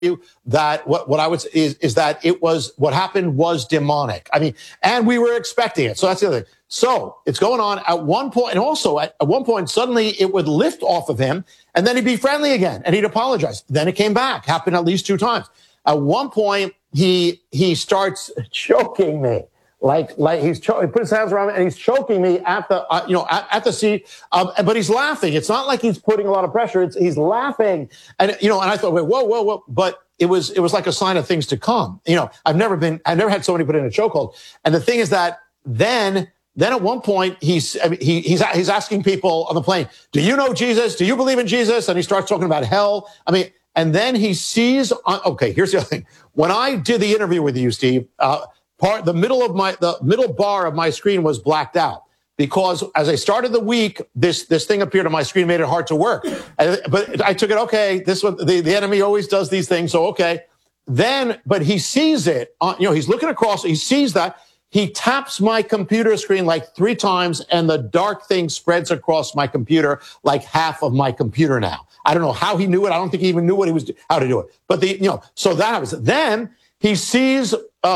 you that what I would say is that it was what happened was demonic. I mean, and we were expecting it. So that's the other thing. So it's going on at one point, and also at one point, suddenly it would lift off of him, and then he'd be friendly again, and he'd apologize. Then it came back, happened at least 2 times. At one point, he starts choking me. Like he put his hands around me and he's choking me at the, at the seat. But he's laughing. It's not like he's putting a lot of pressure. He's laughing. And, and I thought, wait, whoa. But it was like a sign of things to come. I've never had somebody put in a chokehold. And the thing is that then at one point he's asking people on the plane, do you know Jesus? Do you believe in Jesus? And he starts talking about hell. I mean, and then he sees, okay, here's the other thing. When I did the interview with you, Steve, the middle bar of my screen was blacked out because as I started the week, this thing appeared on my screen, made it hard to work. But I took it, okay, this one, the enemy always does these things. So, okay. But he sees it, he's looking across, he sees that. He taps my computer screen like 3 times and the dark thing spreads across my computer, like half of my computer now. I don't know how he knew it. I don't think he even knew how to do it. But so that happens. Then he sees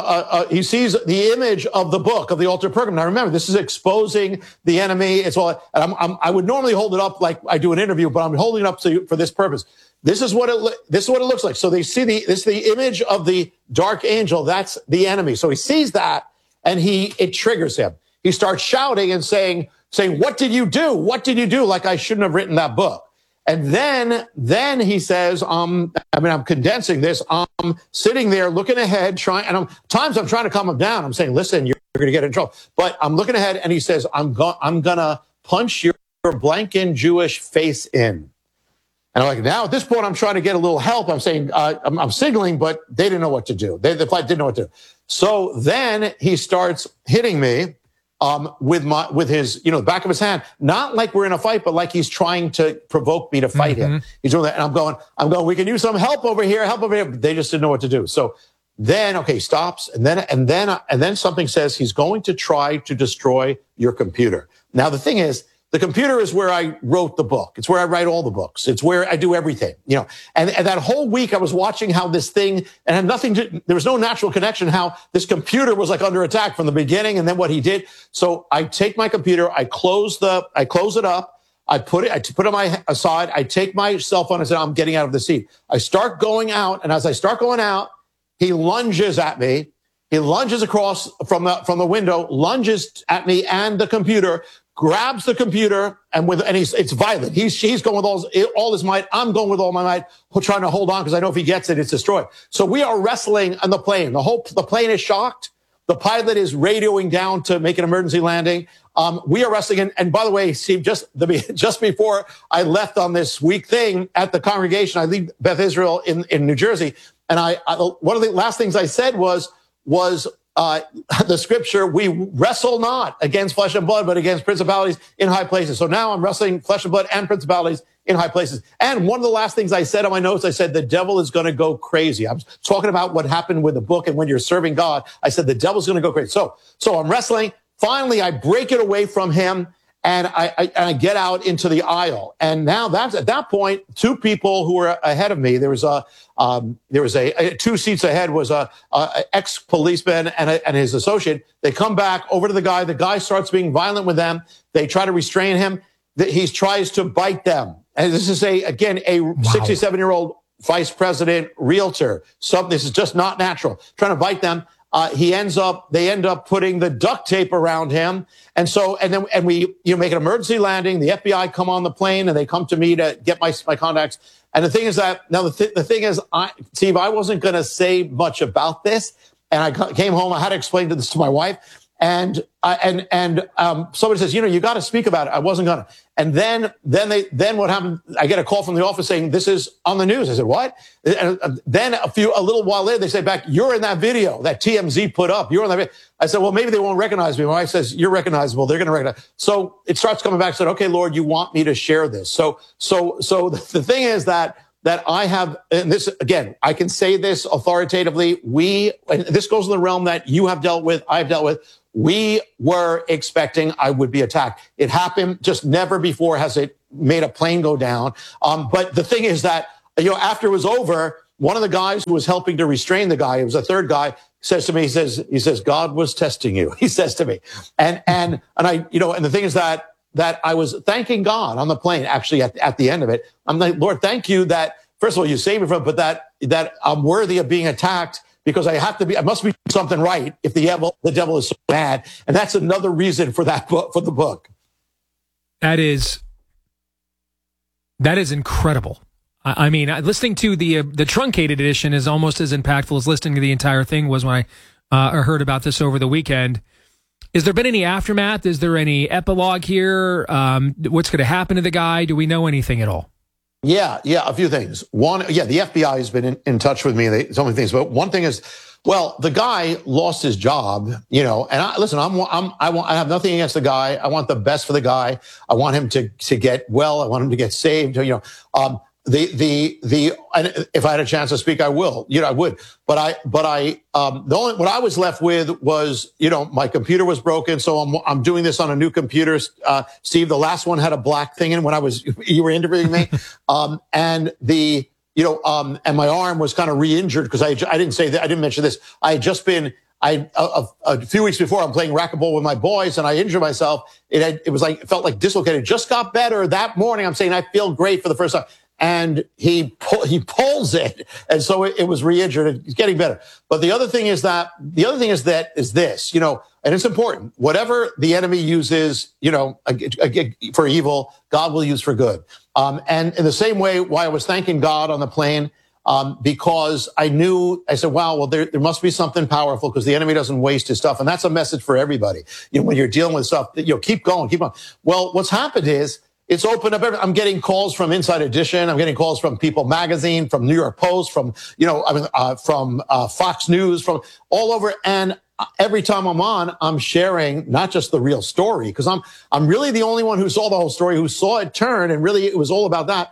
the image of the book of the altar program. Now remember, this is exposing the enemy. It's all. And I would normally hold it up like I do an interview, but I'm holding it up for this purpose. This is what it looks like. So they see the image of the dark angel. That's the enemy. So he sees that, and it triggers him. He starts shouting and saying, "What did you do? What did you do?" Like I shouldn't have written that book. And then he says, I'm condensing this. I'm sitting there looking ahead, I'm trying to calm him down. I'm saying, listen, you're going to get in trouble. But I'm looking ahead, and he says, I'm going to punch your blanking Jewish face in. And I'm like, now at this point, I'm trying to get a little help. I'm saying, I'm signaling, but they didn't know what to do. The flight didn't know what to do. So then he starts hitting me. With his, back of his hand, not like we're in a fight, but like he's trying to provoke me to fight him. He's doing that. And I'm going, we can use some help over here. But they just didn't know what to do. So then, okay, stops. And then something says he's going to try to destroy your computer. Now, the thing is, the computer is where I wrote the book. It's where I write all the books. It's where I do everything, and that whole week I was watching how this thing and had there was no natural connection, how this computer was like under attack from the beginning and then what he did. So I take my computer, I close it up. I put it on my side. I take my cell phone and say, I'm getting out of the seat. I start going out. And as I start going out, he lunges at me. He lunges across from the window, lunges at me and the computer, grabs the computer, and it's violent. He's going with all his might. I'm going with all my might, trying to hold on because I know if he gets it, it's destroyed. So we are wrestling on the plane. The plane is shocked. The pilot is radioing down to make an emergency landing. We are wrestling. And by the way, Steve, just before I left on this week thing at the congregation, I leave Beth Israel in New Jersey. And one of the last things I said was the scripture, we wrestle not against flesh and blood, but against principalities in high places. So now I'm wrestling flesh and blood and principalities in high places. And one of the last things I said on my notes, I said, the devil is going to go crazy. I'm talking about what happened with the book. And when you're serving God, I said, the devil's going to go crazy. So I'm wrestling. Finally, I break it away from him. And I get out into the aisle. And now at that point, 2 people who were ahead of me, there was 2 seats ahead was a ex-policeman and his associate. They come back over to the guy. The guy starts being violent with them. They try to restrain him. He tries to bite them. And this is a 67-year-old vice president realtor. This is just not natural. Trying to bite them. They end up putting the duct tape around him. And we make an emergency landing. The FBI come on the plane and they come to me to get my contacts. And the thing is that now the thing is, Steve, I wasn't going to say much about this. And I came home. I had to explain this to my wife. And somebody says, you got to speak about it. I wasn't gonna. And then what happened? I get a call from the office saying this is on the news. I said, what? And then a little while later, they say back, you're in that video that TMZ put up. You're on that video. I said, well, maybe they won't recognize me. My wife says, you're recognizable. They're going to recognize. So it starts coming back. I said, okay, Lord, you want me to share this. So the thing is that I have, and this, again, I can say this authoritatively. And this goes in the realm that you have dealt with, I've dealt with. We were expecting I would be attacked. It happened. Just never before has it made a plane go down. But the thing is that, after it was over, one of the guys who was helping to restrain the guy, it was a third guy, says to me, he says, God was testing you. He says to me, and I, and the thing is that I was thanking God on the plane, actually at the end of it. I'm like, Lord, thank you that, first of all, you saved me from it, but that I'm worthy of being attacked because I must be something right if the devil is so bad. And that's another reason for that book, for the book. That is incredible. I mean, listening to the truncated edition is almost as impactful as listening to the entire thing was when I heard about this over the weekend. Has there been any aftermath? Is there any epilogue here? What's going to happen to the guy? Do we know anything at all? Yeah, a few things. One, the FBI has been in touch with me. They told me things, but one thing is, well, the guy lost his job, and I have nothing against the guy. I want the best for the guy. I want him to get well. I want him to get saved. And if I had a chance to speak, I will. I would. But what I was left with was, my computer was broken, so I'm doing this on a new computer. Steve, the last one had a black thing in when you were interviewing me, and my arm was kind of re-injured because I didn't say that. I didn't mention this. I had just been. A few weeks before, I'm playing racquetball with my boys, and I injured myself. It felt like dislocated. Just got better that morning. I'm saying I feel great for the first time. And he pulls it, and so it was re-injured. It's getting better. But the other thing is this, and it's important. Whatever the enemy uses, for evil, God will use for good. And in the same way, why I was thanking God on the plane, because I said, wow, well, there must be something powerful because the enemy doesn't waste his stuff, and that's a message for everybody. When you're dealing with stuff, keep going, keep on. Well, what's happened is, it's opened up. I'm getting calls from Inside Edition. I'm getting calls from People Magazine, from New York Post, from Fox News, from all over. And every time I'm on, I'm sharing not just the real story, because I'm really the only one who saw the whole story, who saw it turn, and really it was all about that.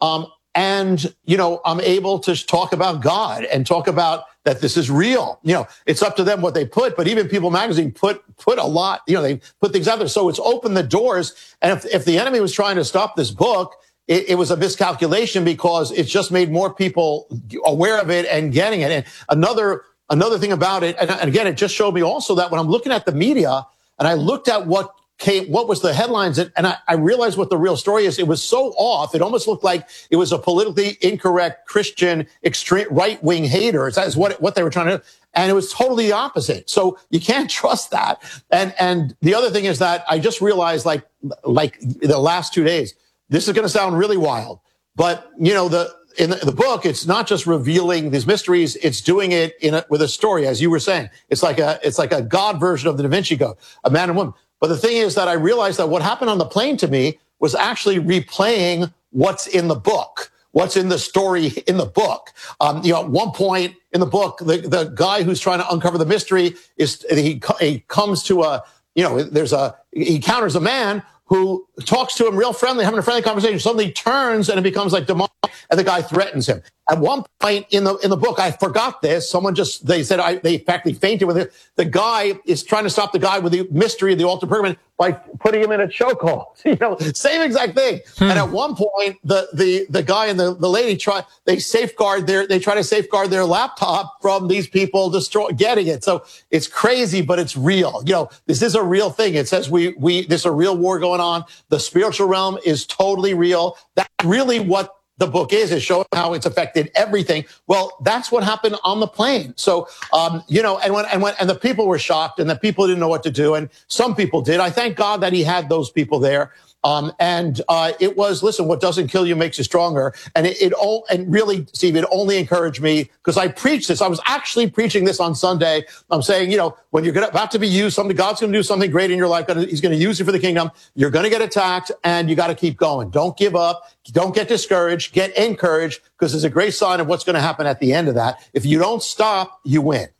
And I'm able to talk about God and talk about that this is real. It's up to them what they put, but even People Magazine put a lot, they put things out there. So it's opened the doors. And if the enemy was trying to stop this book, it was a miscalculation because it's just made more people aware of it and getting it. And another thing about it, and again, it just showed me also that when I'm looking at the media and I looked at what was the headlines, and I realized what the real story is. It was so off. It almost looked like it was a politically incorrect Christian extreme right-wing hater. That is what they were trying to do. And it was totally the opposite. So you can't trust that. And the other thing is that I just realized, like the last 2 days, this is going to sound really wild, but in the book, it's not just revealing these mysteries; it's doing it with a story, as you were saying. It's like a God version of the Da Vinci Code, a man and woman. But the thing is that I realized that what happened on the plane to me was actually replaying what's in the book, what's in the story in the book. At one point in the book, the guy who's trying to uncover the mystery he comes to he encounters a man who talks to him real friendly, having a friendly conversation, suddenly turns and it becomes like demonic, and the guy threatens him. At one point in the book, I forgot this. They said they practically fainted with it. The guy is trying to stop the guy with the mystery of the altar pergamon by putting him in a chokehold. Same exact thing. And at one point, the guy and the lady try to safeguard their laptop from these people getting it. So it's crazy, but it's real. This is a real thing. It says there's a real war going on. The spiritual realm is totally real. That's really what the book is showing how it's affected everything. Well, that's what happened on the plane. So, and the people were shocked, and the people didn't know what to do, and some people did. I thank God that he had those people there. It was, listen, what doesn't kill you makes you stronger. And and really, Steve, it only encouraged me because I preached this. I was actually preaching this on Sunday. I'm saying, when you're about to be used, God's going to do something great in your life. He's going to use you for the kingdom. You're going to get attacked, and you got to keep going. Don't give up. Don't get discouraged. Get encouraged, because there's a great sign of what's going to happen at the end of that. If you don't stop, you win.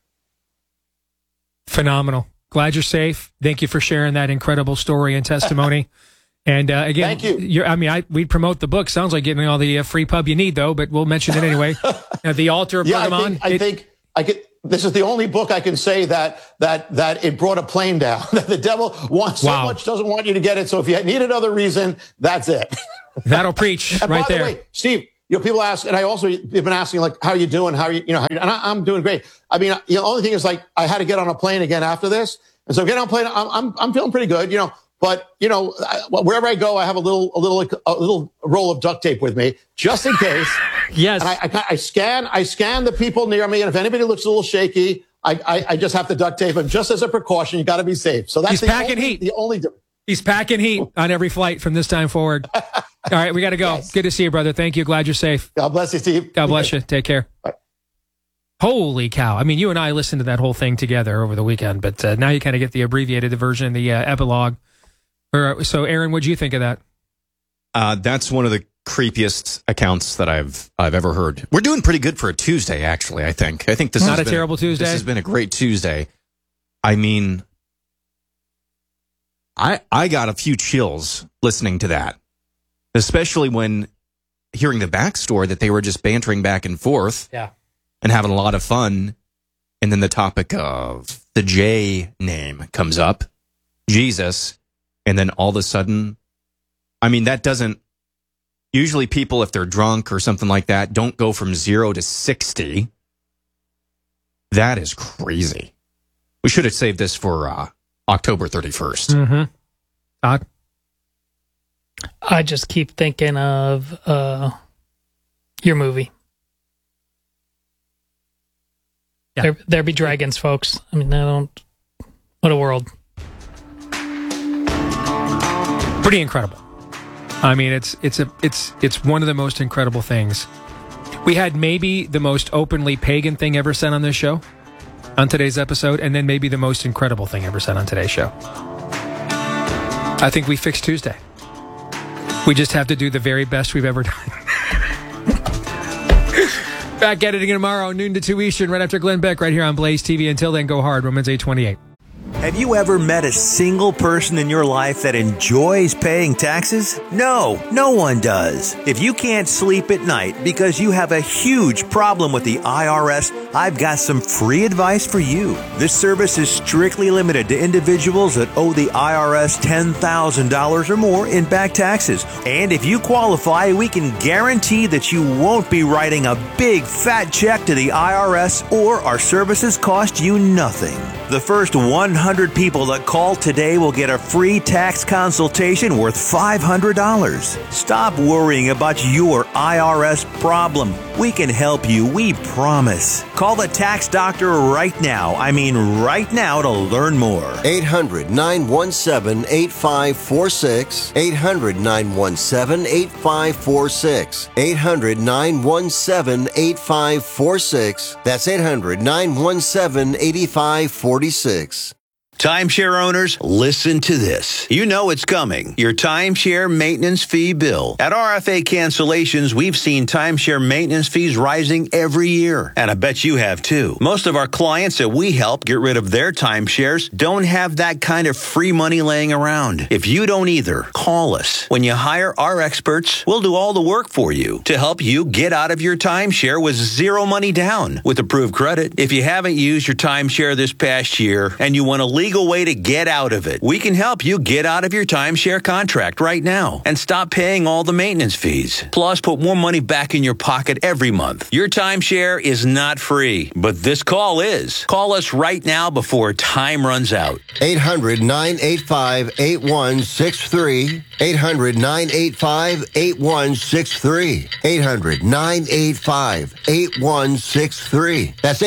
Phenomenal. Glad you're safe. Thank you for sharing that incredible story and testimony. And again, thank you. We'd promote the book. Sounds like getting all the free pub you need, though, but we'll mention it anyway. The Altar of Pergamon. I think this is the only book I can say that it brought a plane down. That the devil wants so much, doesn't want you to get it. So if you need another reason, that's it. That'll preach right there. By the way, Steve, people ask, and I also have been asking, like, how are you doing? How are you, and I'm doing great. I mean, the only thing is, like, I had to get on a plane again after this. And so getting on a plane, I'm feeling pretty good, but, wherever I go, I have a little roll of duct tape with me just in case. Yes. And I scan the people near me. And if anybody looks a little shaky, I just have to duct tape them just as a precaution. You got to be safe. So that's the only difference. He's packing heat on every flight from this time forward. All right, we got to go. Yes. Good to see you, brother. Thank you. Glad you're safe. God bless you, Steve. God bless you. Take care. Bye. Holy cow. I mean, you and I listened to that whole thing together over the weekend, but now you kind of get the abbreviated version, the epilogue. So, Aaron, what'd you think of that? That's one of the creepiest accounts that I've ever heard. We're doing pretty good for a Tuesday, actually, I think this not a terrible Tuesday. This has been a great Tuesday. I mean, I got a few chills listening to that, especially when hearing the backstory that they were just bantering back and forth and having a lot of fun. And then the topic of the J name comes up, Jesus. And then all of a sudden, I mean, that doesn't, usually people, if they're drunk or something like that, don't go from 0 to 60. That is crazy. We should have saved this for October 31st. Mm-hmm. Doc? I just keep thinking of your movie. Yeah. There be dragons, folks. I mean, what a world. Pretty incredible. I mean, it's one of the most incredible things. We had maybe the most openly pagan thing ever said on this show, on today's episode, and then maybe the most incredible thing ever said on today's show. I think we fixed Tuesday. We just have to do the very best we've ever done. Back at it again tomorrow, noon to 2 Eastern, right after Glenn Beck, right here on Blaze TV. Until then, go hard. Romans 8:28. Have you ever met a single person in your life that enjoys paying taxes? No, no one does. If you can't sleep at night because you have a huge problem with the IRS, I've got some free advice for you. This service is strictly limited to individuals that owe the IRS $10,000 or more in back taxes. And if you qualify, we can guarantee that you won't be writing a big fat check to the IRS, or our services cost you nothing. The first 100 people that call today will get a free tax consultation worth $500. Stop worrying about your IRS problem. We can help you, we promise. Call the tax doctor right now. I mean right now, to learn more. 800-917-8546. 800-917-8546. 800-917-8546. That's 800-917-8546. Timeshare owners, listen to this. You know it's coming. Your timeshare maintenance fee bill. At RFA Cancellations, we've seen timeshare maintenance fees rising every year. And I bet you have too. Most of our clients that we help get rid of their timeshares don't have that kind of free money laying around. If you don't either, call us. When you hire our experts, we'll do all the work for you to help you get out of your timeshare with zero money down with approved credit. If you haven't used your timeshare this past year and you want to legal way to get out of it, we can help you get out of your timeshare contract right now and stop paying all the maintenance fees. Plus, put more money back in your pocket every month. Your timeshare is not free, but this call is. Call us right now before time runs out. 800-985-8163. 800-985-8163. 800-985-8163. That's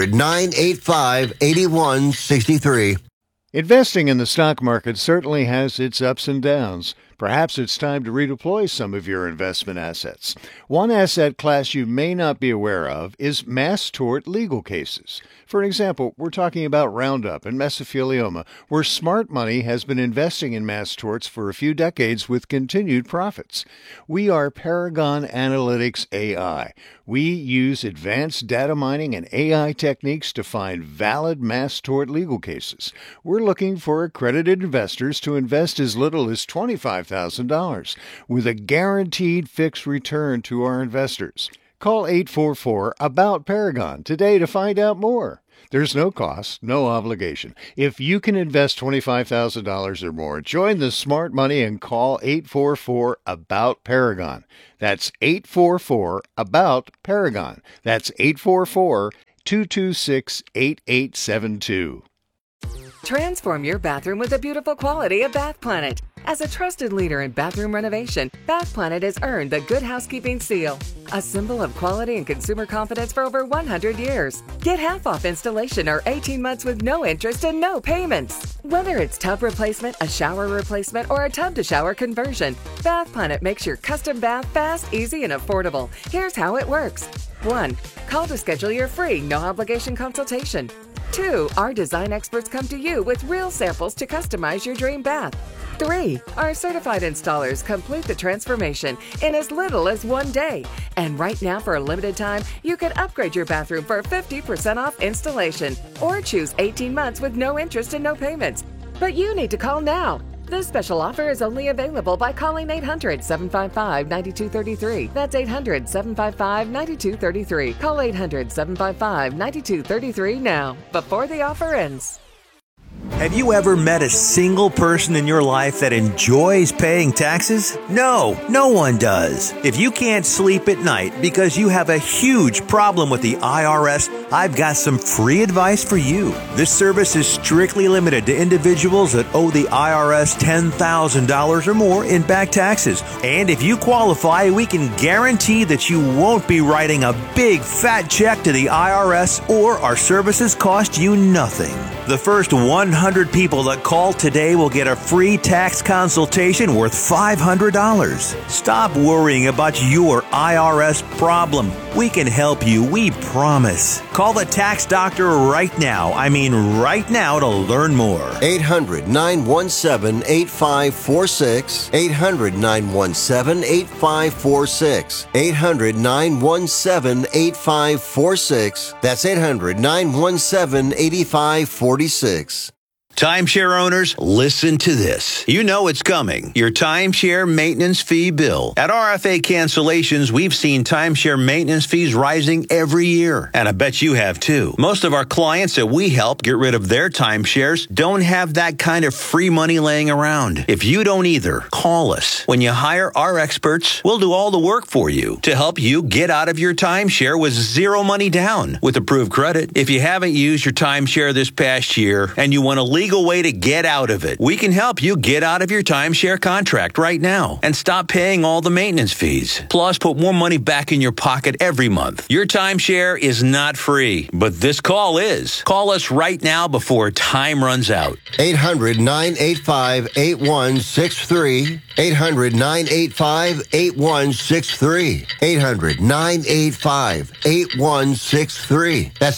800-985-8163. Investing in the stock market certainly has its ups and downs. Perhaps it's time to redeploy some of your investment assets. One asset class you may not be aware of is mass tort legal cases. For example, we're talking about Roundup and mesothelioma, where smart money has been investing in mass torts for a few decades with continued profits. We are Paragon Analytics AI. We use advanced data mining and AI techniques to find valid mass tort legal cases. We're looking for accredited investors to invest as little as $25,000 with a guaranteed fixed return to our investors. Call 844-ABOUT-PARAGON today to find out more. There's no cost, no obligation. If you can invest $25,000 or more, join the smart money and call 844-ABOUT-PARAGON. That's 844-ABOUT-PARAGON. That's 844-226-8872. Transform your bathroom with the beautiful quality of Bath Planet. As a trusted leader in bathroom renovation, Bath Planet has earned the Good Housekeeping seal, a symbol of quality and consumer confidence for over 100 years. Get half off installation or 18 months with no interest and no payments. Whether it's tub replacement, a shower replacement, or a tub-to-shower conversion, Bath Planet makes your custom bath fast, easy, and affordable. Here's how it works. 1. Call to schedule your free, no-obligation consultation. 2. Our design experts come to you with real samples to customize your dream bath. 3. Our certified installers complete the transformation in as little as 1 day. And right now, for a limited time, you can upgrade your bathroom for 50% off installation or choose 18 months with no interest and no payments. But you need to call now. This special offer is only available by calling 800-755-9233. That's 800-755-9233. Call 800-755-9233 now, before the offer ends. Have you ever met a single person in your life that enjoys paying taxes? No, no one does. If you can't sleep at night because you have a huge problem with the IRS, I've got some free advice for you. This service is strictly limited to individuals that owe the IRS $10,000 or more in back taxes. And if you qualify, we can guarantee that you won't be writing a big fat check to the IRS, or our services cost you nothing. The first 100 people that call today will get a free tax consultation worth $500. Stop worrying about your IRS problem. We can help you, we promise. Call the tax doctor right now. I mean right now, to learn more. 800-917-8546. 800-917-8546. 800-917-8546. That's 800-917-8546. Timeshare owners, listen to this. You know it's coming. Your timeshare maintenance fee bill. At RFA Cancellations, we've seen timeshare maintenance fees rising every year. And I bet you have too. Most of our clients that we help get rid of their timeshares don't have that kind of free money laying around. If you don't either, call us. When you hire our experts, we'll do all the work for you to help you get out of your timeshare with zero money down with approved credit. If you haven't used your timeshare this past year and you want to legal way to get out of it, we can help you get out of your timeshare contract right now and stop paying all the maintenance fees. Plus, put more money back in your pocket every month. Your timeshare is not free, but this call is. Call us right now before time runs out. 800-985-8163. 800-985-8163. 800-985-8163. That's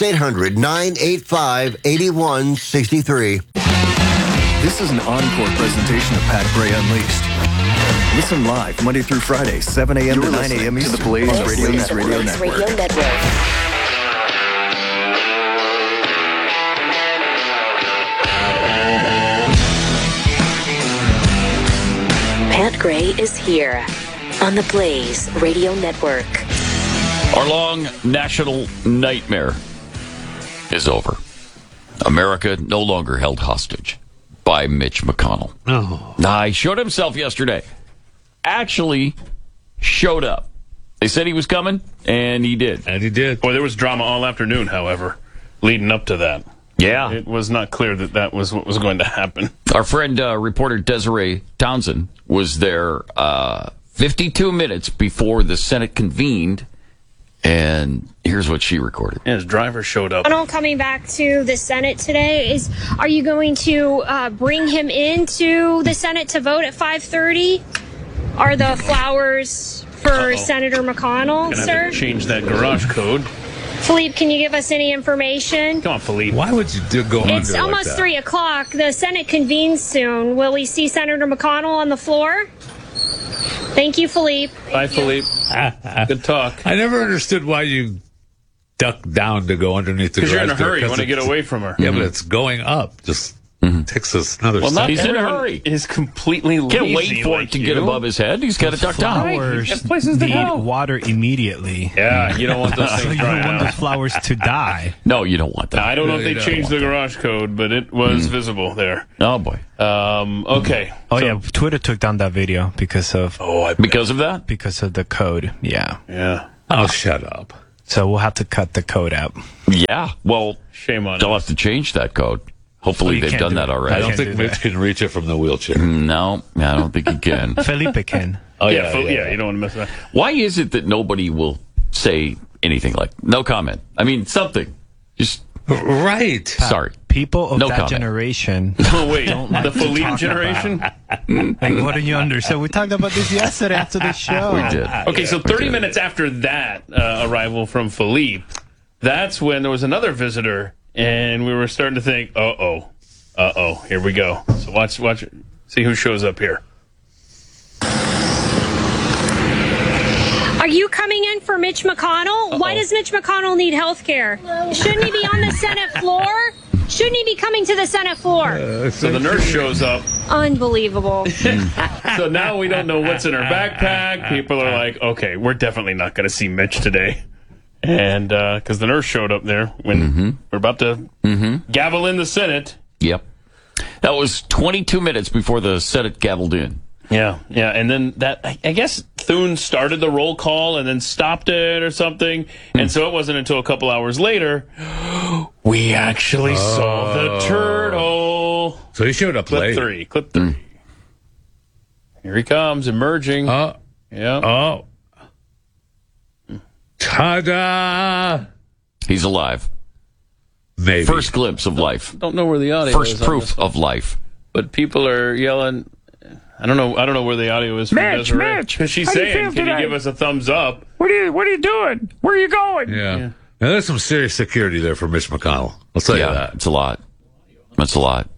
800-985-8163. This is an encore presentation of Pat Gray Unleashed. Listen live Monday through Friday, 7 a.m. to 9 a.m. Eastern. To the Blaze Radio Network. Pat Gray is here on the Blaze Radio Network. Our long national nightmare is over. America no longer held hostage by Mitch McConnell. Oh. He showed himself yesterday. Actually showed up. They said he was coming, and he did. And he did. Boy, there was drama all afternoon, however, leading up to that. Yeah. It was not clear that that was what was going to happen. Our friend, reporter Desiree Townsend, was there 52 minutes before the Senate convened, and here's what she recorded. And his driver showed up. Coming back to the Senate today, are you going to bring him into the Senate to vote at 5:30? Are the flowers for Senator McConnell, sir? Have to change that garage code. Philippe, can you give us any information? Come on, Philippe. Why would you go under It's almost like that? 3 o'clock. The Senate convenes soon. Will we see Senator McConnell on the floor? Thank you, Philippe. Bye, Philippe. Good talk. I never understood why you duck down to go underneath the garage. Because you're in a hurry. You want to get away from her. Yeah, but it's going up. Just Takes us another. Well, step. he's in a hurry. Is completely lazy. Can't wait for it to get above his head. He's got to duck down. Flowers places to need go. water immediately. Yeah, you don't want those So things you don't drying want out. those flowers to die. No, you don't want that. Now, I don't know if they changed the garage code, but it was visible there. Oh boy. Okay. Oh yeah, Twitter took down that video because of because of that? Because of the code. Yeah. Yeah. Oh, shut up. So we'll have to cut the code out. Yeah. Well, shame on they'll have to change that code. Hopefully they've done that already. I don't think Mitch can reach it from the wheelchair. No, I don't think he can. Felipe can. Oh, yeah, you don't want to mess with that. Why is it that nobody will say anything like, no comment? I mean, something. Just. Right. Sorry. People of No that comment. generation. Oh, wait. Don't like The to Philippe talk generation? Like, what do you understand? We talked about this yesterday after the show. We did. Okay, so 30 minutes after that arrival from Philippe, that's when there was another visitor, and we were starting to think, uh-oh, here we go. So watch, see who shows up here. Are you coming in for Mitch McConnell? Why does Mitch McConnell need health care? Shouldn't he be on the Senate floor? Shouldn't he be coming to the Senate floor? So the nurse shows up. Unbelievable. So now we don't know what's in her backpack. People are like, okay, we're definitely not going to see Mitch today. And because the nurse showed up there when we're about to gavel in the Senate. Yep. That was 22 minutes before the Senate gavelled in. Yeah. And then I guess Thune started the roll call and then stopped it or something. And so it wasn't until a couple hours later we actually saw the turtle. So he showed up late. Clip 3. Here he comes, emerging. Oh. Yeah. Oh. Ta-da! He's alive. Maybe. First glimpse of life. Don't know where the audio is. First proof of life. But people are yelling. I don't know where the audio is from Desiree. Mitch, because she's saying, "Can you give us a thumbs up?" What are you doing? Where are you going? Yeah. Now, there's some serious security there for Mitch McConnell. I'll tell you that. It's a lot. That's a lot.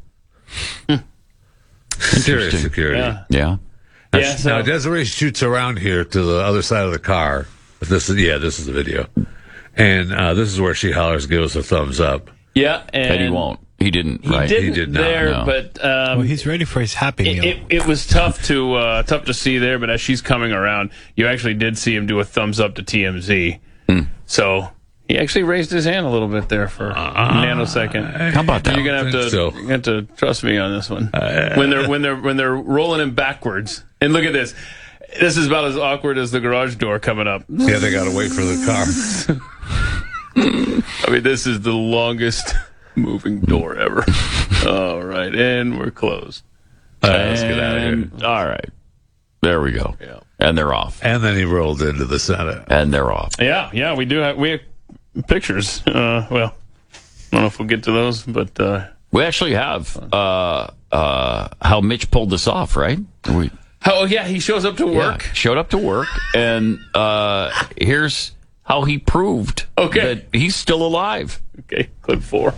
Serious security. Yeah. Now, Desiree shoots around here to the other side of the car. This is the video. And this is where she hollers, give us a thumbs up. Yeah. And he won't. He didn't, right? He did not. There, no. but well, he's ready for his Happy Meal. It was tough to see there, but as she's coming around, you actually did see him do a thumbs up to TMZ. So he actually raised his hand a little bit there for a nanosecond. How about that? You're gonna have to trust me on this one. When they're rolling him backwards, and look at this. This is about as awkward as the garage door coming up. Yeah, they got to wait for the car. I mean, this is the longest moving door ever. All right, and we're closed. Let's get out of here. All right. There we go. Yeah. And they're off. And then he rolled into the Senate. And they're off. Yeah, we have pictures. Well, I don't know if we'll get to those, but we actually have how Mitch pulled this off, right? Oh yeah, he shows up to work. Yeah, showed up to work, and here's how he proved that he's still alive. Okay, clip 4.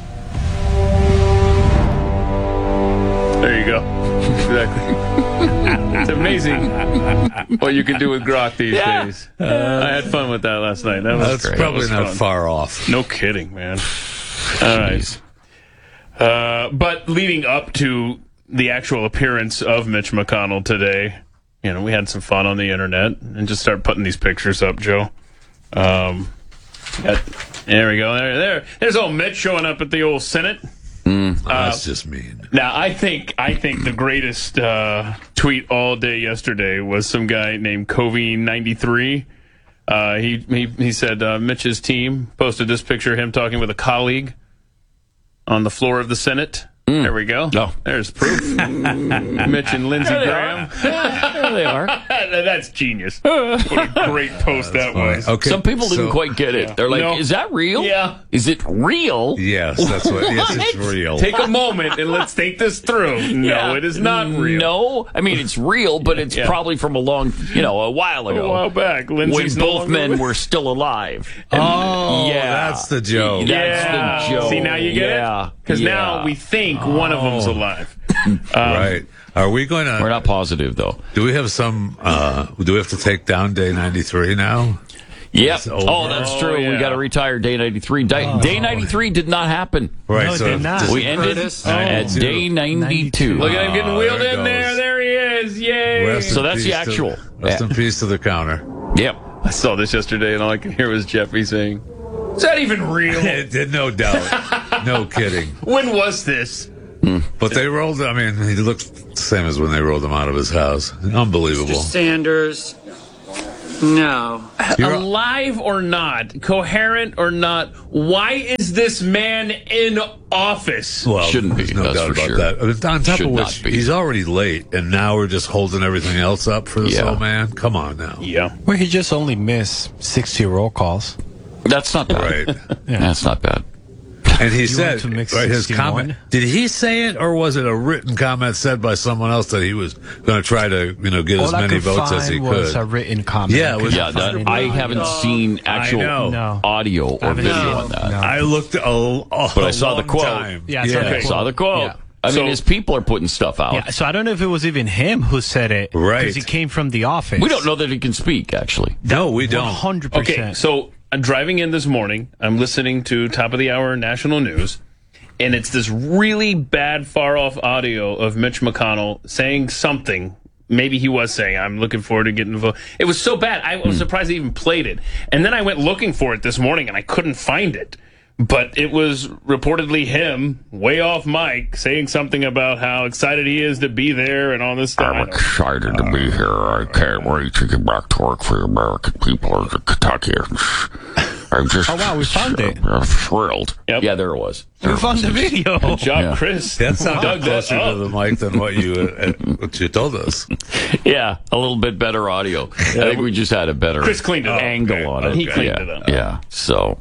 There you go. Exactly. It's amazing what you can do with Grok these days. I had fun with that last night. That's great. probably not fun. far off. No kidding, man. All right. But leading up to the actual appearance of Mitch McConnell today, we had some fun on the internet and just started putting these pictures up, Joe. There we go. There's old Mitch showing up at the old Senate. That's just mean. Now, I think the greatest tweet all day yesterday was some guy named Covey93. He said Mitch's team posted this picture of him talking with a colleague on the floor of the Senate. There we go. Oh. There's proof. Mitch and Lindsey Graham. There they are. That's genius. What a great post that was. Okay, some people didn't quite get it. They're like, is that real? Yeah. Is it real? Yes, that's what. Yes, it's real. Take a moment and let's think this through. No, it is not real. No, I mean it's real, but it's probably from a while ago. A while back. Lindsey's when both men were still alive. And, that's the joke. That's the joke. See, now you get it? Because now we think one of them's alive. Right. Are we going to... We're not positive, though. Do we have some... do we have to take down Day 93 now? Yep. It's over. Oh, that's true. yeah. We got to retire day 93. Day 93 did not happen. Right. No, it so did not. We ended at day 92. Look at him getting wheeled there it in there. goes. There he is. Yay. Rest So in that's the peace actual. Rest in peace to the counter. Yep. I saw this yesterday, and all I could hear was Jeffy saying, "Is that even real?" No doubt. No kidding. When was this? But they rolled, I mean, he looked the same as when they rolled him out of his house. Unbelievable. Sanders, no. Alive or not, coherent or not, why is this man in office? Well, Shouldn't be, there's no that's doubt for about sure. that. I mean, on top Should of not which, be. he's already late, and now we're just holding everything else up for this Yeah. old man? Come on now. Yeah. Well, he just only missed 60 roll calls. That's not bad. Right. That's not bad. And he You said, want to mix right, his 61? comment, did he say it, or was it a written comment said by someone else that he was going to try to, get as All I many could votes as he find was could? a written comment. Yeah, it was- Yeah, that, I haven't seen actual No. audio or haven't video seen on that. No. I looked But I saw the long quote. time. Yeah, I saw the I saw the quote. Yeah. I mean, So- his people are putting stuff out. Yeah, so I don't know if it was even him who said it. Right. Because he came from the office. We don't know that he can speak, actually. No, we don't. 100%. Okay, so I'm driving in this morning. I'm listening to top of the hour national news, and it's this really bad, far off audio of Mitch McConnell saying something. Maybe he was saying, "I'm looking forward to getting the vote." It was so bad, I was surprised they even played it. And then I went looking for it this morning, and I couldn't find it. But it was reportedly him, way off mic, saying something about how excited he is to be there and all this stuff. I'm excited to be here. I can't wait to get back to work for the American people of the Kentuckians. I'm just Oh, wow, we found it. I'm thrilled. Yep. Yeah, there it was. We found the video. Good job, Yeah. Chris. That sounded Dug that closer to up. the mic than what you told us. Yeah, a little bit better audio. I think we just had a better Chris cleaned it up. angle on it. He cleaned yeah. it up. Yeah, so.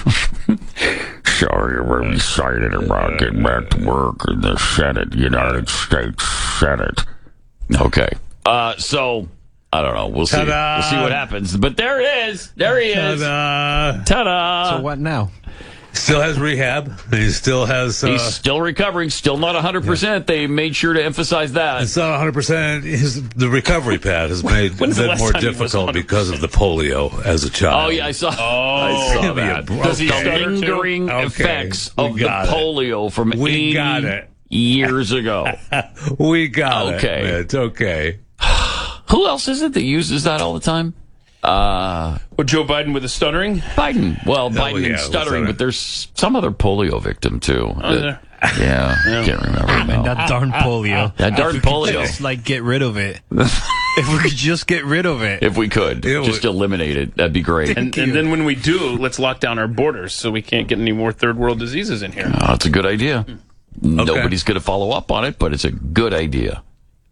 sorry. I'm excited about getting back to work in the Senate, United States Senate. Okay. So, I don't know. We'll see. Ta-da! We'll see what happens. But there it is. There he is. Ta-da! Ta-da! So what now? Still has rehab. He still has. He's still recovering, still not 100%. They made sure to emphasize that. It's not 100%. The recovery pad has made When's the it last more time he was difficult 100%? because of the polio as a child. Oh, yeah, I saw Give me that. a- Because the okay. lingering Okay, effects we of the got it. polio from We 80 got it. years ago. We got Okay. it. It's okay. Who else is it that uses that all the time? Well, Joe Biden with the stuttering? Biden. Well, No, Biden yeah, and stuttering, stuttering. but there's some other polio victim, too. there? Yeah, can't remember And now. that darn polio. That darn If we could polio. Just get rid of it. If we could just get rid of it. If we could, It just would- eliminate it, that'd be great. And then when we do, let's lock down our borders so we can't get any more third world diseases in here. Oh, that's a good idea. Nobody's going to follow up on it, but it's a good idea.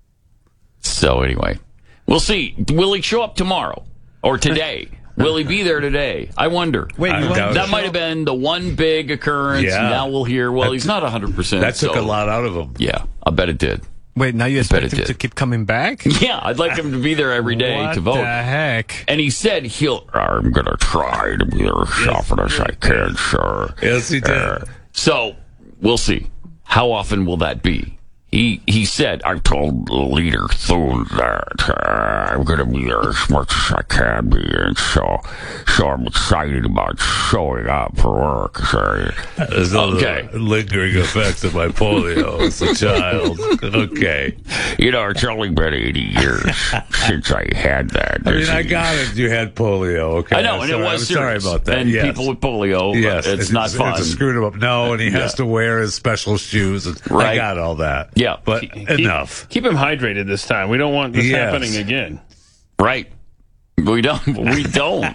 So anyway, we'll see. Will he show up tomorrow or today? Will he be there today? I wonder. Wait, I you want doubt That it. might have been the one big occurrence. Yeah. Now we'll hear, well, he's not 100%. That took so- a lot out of him. Yeah, I bet it did. Wait, now you bet expect it him to did. keep coming back? Yeah, I'd like him to be there every day What to vote. the heck? And he said I'm going to try to be there as often as I can, sir. Yes, he did. So we'll see. How often will that be? He said, I told Leader Thune that I'm going to be there as much as I can be, and so I'm excited about showing up for work. So, There's no Okay. lingering effects of my polio as a child. Okay. it's only been 80 years since I had that I mean, disease. I got it. You had polio. Okay. I know, and it I'm was sorry serious. about that. And Yes. people with polio, Yes, it's not fun. It's a screwed him up. No, and he has Yeah. to wear his special shoes. And I Right. got all that. Yeah. But enough. Keep him hydrated this time. We don't want this Yes. happening again. Right. We don't. We don't.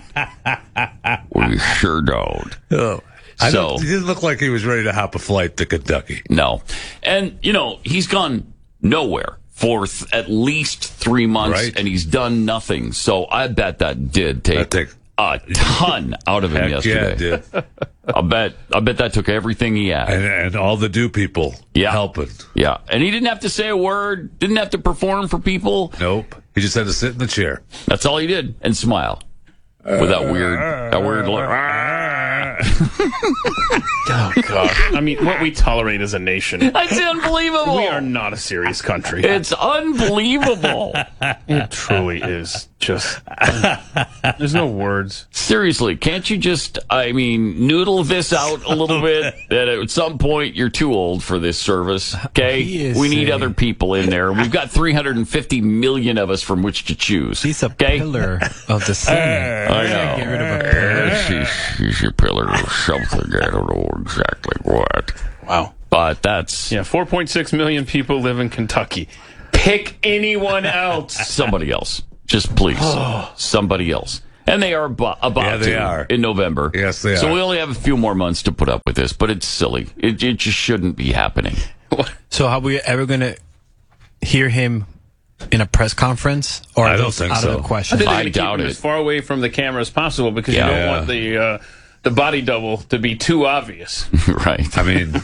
We sure don't. Oh. So- He didn't look like he was ready to hop a flight to Kentucky. No. And, he's gone nowhere for at least 3 months, Right. and he's done nothing. So I bet that did take a ton out of him Heck yesterday. yeah, it did. I bet that took everything he had. And all the do people helping. Yeah. And he didn't have to say a word, didn't have to perform for people. Nope. He just had to sit in the chair. That's all he did and smile with that weird look. Oh, God. I mean, what we tolerate as a nation. It's unbelievable. We are not a serious country. It's unbelievable. It truly is. Just, there's no words. Seriously, can't you just, noodle this out a little bit? That at some point you're too old for this service, okay? We need other people in there. We've got 350 million of us from which to choose. He's a pillar of the Senate. I know. Get rid of a pillar. She's a pillar of something. I don't know exactly what. Wow. But that's... Yeah, 4.6 million people live in Kentucky. Pick anyone else. Somebody else. Just please. Somebody else. And they are in November. Yes, they are. So we only have a few more months to put up with this, but it's silly. It just shouldn't be happening. So are we ever going to hear him in a press conference? Or I don't think out so. of the question? I doubt keep him as far away from the camera as possible because you don't want the body double to be too obvious. Right. I mean,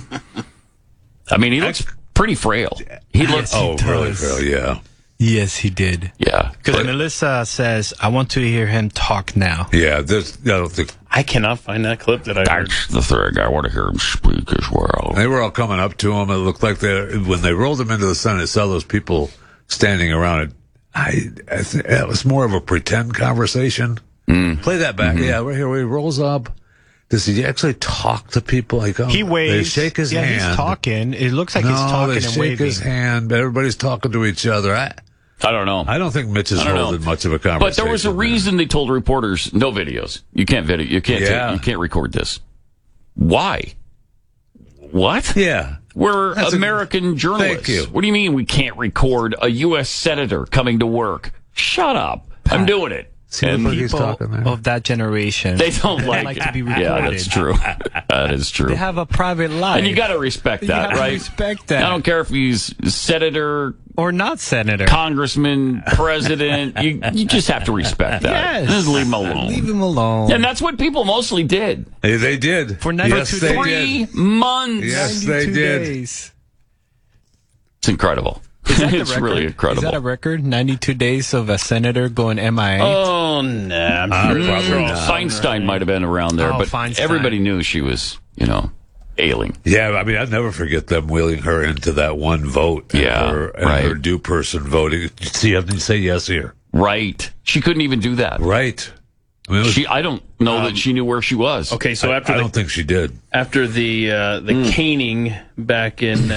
he looks pretty frail. He looks really frail, yeah. Yes, he did. Yeah. Because Melissa says, I want to hear him talk now. Yeah, I don't think... I cannot find that clip that I heard. That's the thing. I want to hear him speak as well. They were all coming up to him. It looked like when they rolled him into the Senate, saw those people standing around it. I think that was more of a pretend conversation. Play that back. Mm-hmm. Yeah, right here where he rolls up. Does he actually talk to people? Like, he waves. They shake his hand. He's talking. It looks like he's talking and waving. They shake his hand. Everybody's talking to each other. I don't know. I don't think Mitch is holding much of a conversation. But there was a reason they told reporters no videos. You can't video. You can't record this. Why? What? Yeah. We're American journalists. Thank you. What do you mean we can't record a U.S. senator coming to work? Shut up. I'm doing it. And people of that generation, they don't like to be recorded. Yeah, that's true. That is true. They have a private life. And you got to respect that, right? Respect that. I don't care if he's senator or not senator, congressman, president. You just have to respect that. Yes. Just leave him alone. Leave him alone. And that's what people mostly did. They did. For 92 days. 3 months. Yes, they did. Days. It's incredible. It's really incredible. Is that a record? 92 days of a senator going MIA? Oh, nah. I'm sure Feinstein might have been around there, but Feinstein. Everybody knew she was, ailing. Yeah, I mean, I'd never forget them wheeling her into that one vote. Her due person voting. See, I didn't say yes here. Right. She couldn't even do that. Right. I mean, I don't know that she knew where she was. Okay, so I don't think she did. After the caning back in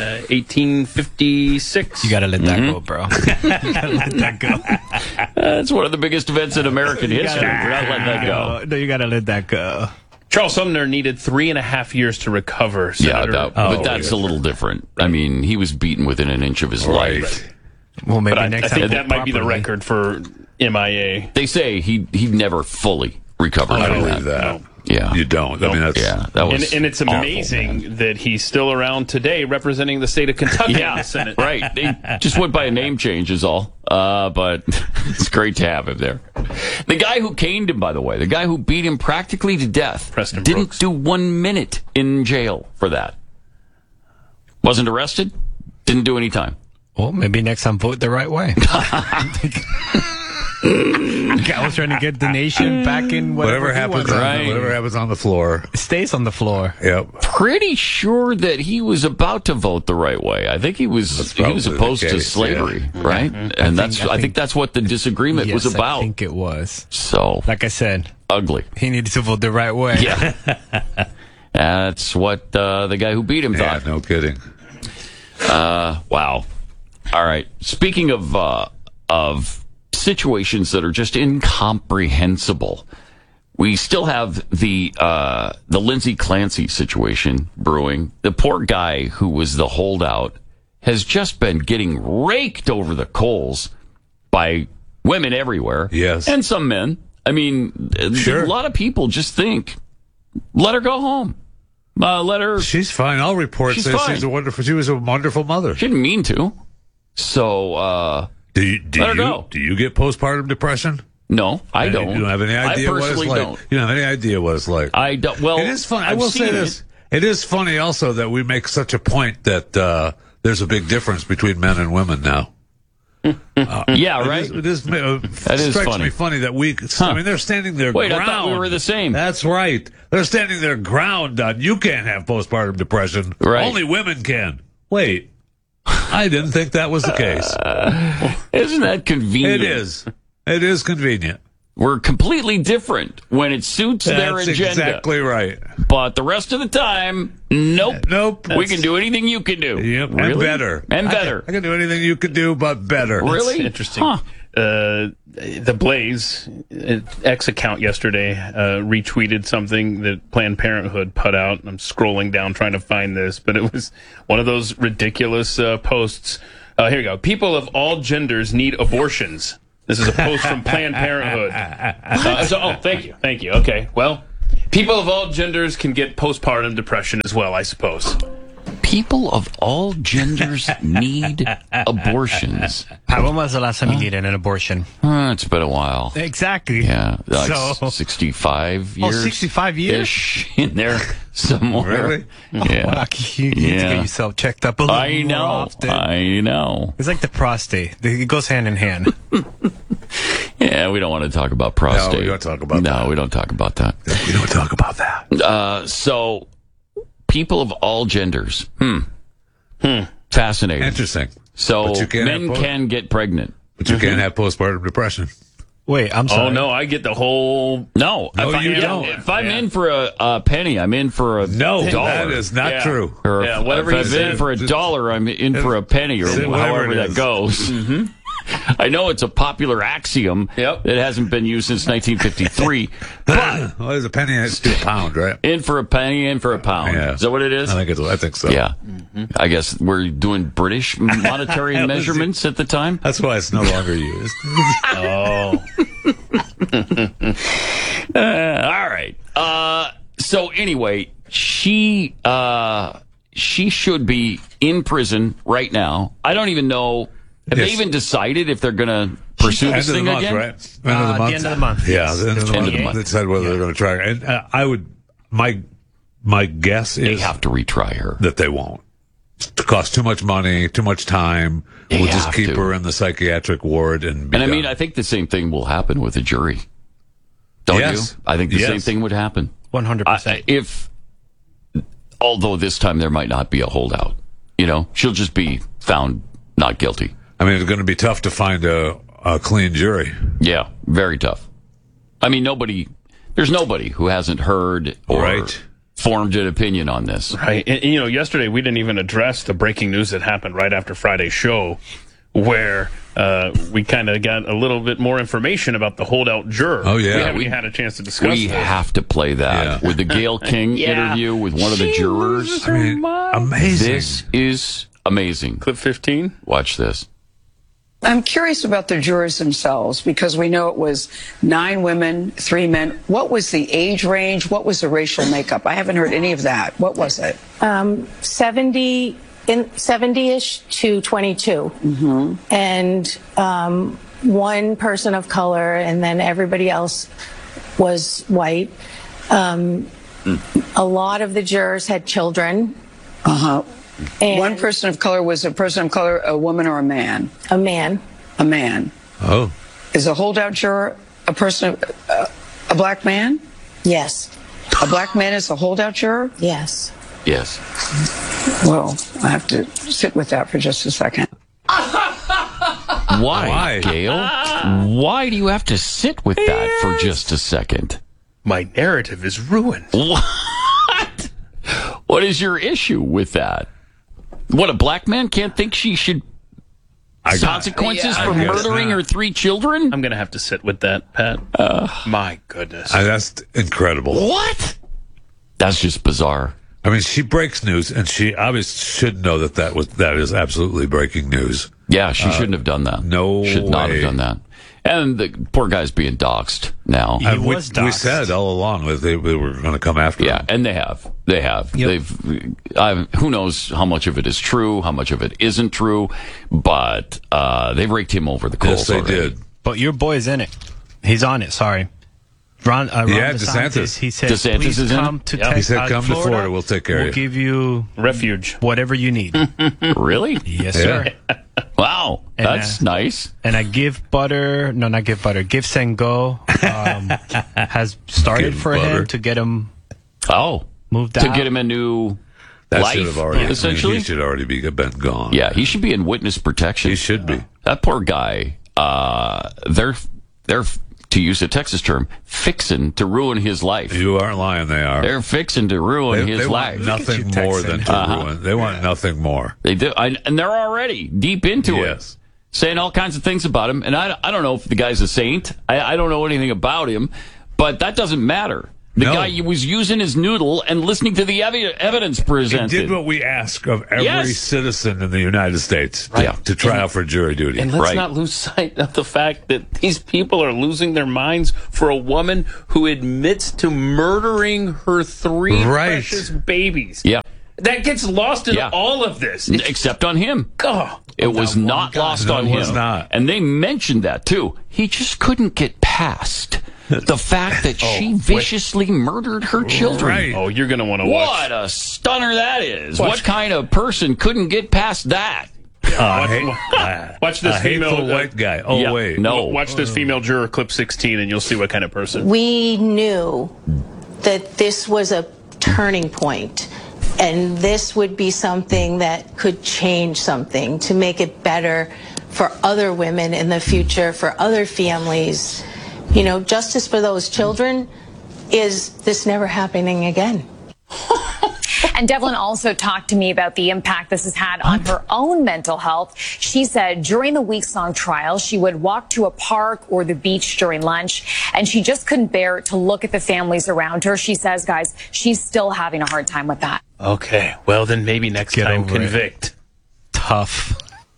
1856, you got to let that go, bro. You got to let that go. That's one of the biggest events in American history. We're not letting that go. No, you got to let that go. Charles Sumner needed 3.5 years to recover. But that's a little different. I mean, he was beaten within an inch of his life. Well, maybe I think that might be the record for MIA. They say he never fully recovered from I don't believe that. No. Yeah, you don't. I mean, that was and it's amazing awful, that he's still around today, representing the state of Kentucky in the Senate. Right. They just went by a name change, is all. But it's great to have him there. The guy who caned him, by the way, the guy who beat him practically to death, Preston didn't Brooks. do 1 minute in jail for that. Wasn't arrested. Didn't do any time. Well, maybe next time vote the right way. I was trying to get the nation back in whatever happens. Whatever happens on the floor, it stays on the floor. Yep. Pretty sure that he was about to vote the right way. I think he was opposed to slavery, right? And I think that's what the disagreement was about. I think it was. So, like I said, ugly. He needed to vote the right way. Yeah. That's what the guy who beat him thought. No kidding. Wow. All right. Speaking of situations that are just incomprehensible, we still have the Lindsey Clancy situation brewing. The poor guy who was the holdout has just been getting raked over the coals by women everywhere. Yes. And some men. I mean, sure. A lot of people just think, let her go home. Let her. She's fine. All reports say she was a wonderful mother. She didn't mean to. So, do you get postpartum depression? No, I don't. You don't have any idea what it's like. Don't. You don't have any idea what it's like. I don't. Well, it is funny. I will say this. It is funny also that we make such a point that there's a big difference between men and women now. Yeah, right. It is strikes funny. me funny that we. I mean, they're standing their Wait, ground. I thought we were the same. That's right. They're standing their ground on you can't have postpartum depression. Right. Only women can. Wait, I didn't think that was the case. Isn't that convenient? It is. It is convenient. We're completely different when it suits their That's agenda. exactly right. But the rest of the time, nope. Nope. We can do anything you can do. Yep. Really? And better. And better. I can do anything you can do, but better. Really? That's interesting. Huh. The Blaze X account yesterday retweeted something that Planned Parenthood put out. I'm scrolling down trying to find this, but it was one of those ridiculous posts. Here you go. People of all genders need abortions. This is a post from Planned Parenthood. Thank you. Okay, well, people of all genders can get postpartum depression as well, I suppose. People of all genders need abortions. When was the last time you needed an abortion? It's been a while. Exactly. Yeah, like So- 65 years. 65 years? Ish in there somewhere. Really? Yeah. Wow, you need to get yourself checked up a little I more know. often. I know. It's like the prostate. It goes hand in hand. Yeah, we don't want to talk about prostate. No, we don't talk about that. No, we don't talk about that. We don't talk about that. So, people of all genders. Fascinating. Interesting. So, But you can't men have can get pregnant. But you can't have postpartum depression. Wait, I'm sorry. Oh, no, I get the whole... No, No, you don't. If I'm in for a penny, I'm in for a No, dollar. that is not true. Or Yeah, whatever if you I'm in said. for $1, I'm in for a penny, or Whatever however it that is. goes. I know it's a popular axiom that hasn't been used since 1953. But Well, there's a penny and it's £2, right? in for a penny, in for a pound. Yeah. Is that what it is? I think so. Yeah. I guess we're doing British monetary measurements at the time. That's why it's no longer used. Oh. All right. So anyway, she should be in prison right now. I don't even know. Have they even decided if they're going to pursue this thing again? Right? End of the month. The end of the month. Yeah, the end of the End of the month. month. They decide whether they're going to try her. And I would, my guess They is have to retry her. that they won't. It costs too much money, too much time. They We'll just have keep to. her in the psychiatric ward and be And I mean, done. I think the same thing will happen with a jury. Don't Yes. you? I think the Yes. same thing would happen. 100%. Although this time there might not be a holdout. You know, she'll just be found not guilty. I mean, it's going to be tough to find a clean jury. Yeah, very tough. I mean, there's nobody who hasn't heard or Right. formed an opinion on this. Right. And, yesterday we didn't even address the breaking news that happened right after Friday's show, where we kind of got a little bit more information about the holdout juror. Oh, yeah. We haven't had a chance to discuss We this. have to play that with the Gail King interview with one of the jurors. I mean, amazing. This is amazing. Clip 15. Watch this. I'm curious about the jurors themselves because we know it was 9 women, 3 men. What was the age range? What was the racial makeup? I haven't heard any of that. What was it? 70-ish to 22. And one person of color, and then everybody else was white. A lot of the jurors had children. And One person of color was a person of color, a woman or a man? A man. A man. Oh. Is a holdout juror a person, a black man? Yes. A black man is a holdout juror? Yes. Yes. Well, I have to sit with that for just a second. Why, Gail? Why do you have to sit with that for just a second? My narrative is ruined. What? What is your issue with that? What, a black man can't think she should consequences for murdering her 3 children? I'm going to have to sit with that, Pat. My goodness. That's incredible. What? That's just bizarre. I mean, she breaks news, and she obviously should know that is absolutely breaking news. Yeah, she shouldn't have done that. No Should not way. have done that. And the poor guy's being doxxed now. We said all along that they were going to come after him. Yeah, and they have. They have. Yep. Who knows how much of it is true, how much of it isn't true, but they've raked him over the coals. Yes, they already. did. But your boy's in it. He's on it. Sorry. Ron DeSantis. He said, DeSantis please is in come it? to Yep. Texas. He said, come to Florida, we'll take care of you. We'll give you refuge. Whatever you need. Really? Yes, sir. Wow, And, that's nice. And I Give and Go has started for him to get him moved out. To get him a new life, should have already, essentially. he should already been gone. Yeah, he should be in witness protection. He should be. That poor guy, they're, to use a Texas term, fixing to ruin his life. You aren't lying, they are. They're fixing to ruin his life. Want nothing more than to ruin. They want nothing more. They do, and they're already deep into Yes. it, saying all kinds of things about him. And I don't know if the guy's a saint. I don't know anything about him, but that doesn't matter. The guy was using his noodle and listening to the evidence presented. He did what we ask of every citizen in the United States to try out for jury duty. And let's not lose sight of the fact that these people are losing their minds for a woman who admits to murdering her 3 precious babies. Yeah. That gets lost in all of this. Except on him. It was not lost on him. It was not. And they mentioned that, too. He just couldn't get past the fact that she viciously murdered her children. Right. Oh, you're going to want to watch. What a stunner that is. What kind of person couldn't get past that? Watch this female white guy. Wait. No. Watch this female juror, clip 16, and you'll see what kind of person. We knew that this was a turning point, and this would be something that could change something to make it better for other women in the future, for other families. You know, justice for those children is this never happening again. And Devlin also talked to me about the impact this has had on her own mental health. She said during the weeks-long trial, she would walk to a park or the beach during lunch, and she just couldn't bear to look at the families around her. She says, guys, she's still having a hard time with that. Okay, well, then maybe next time convict. Tough.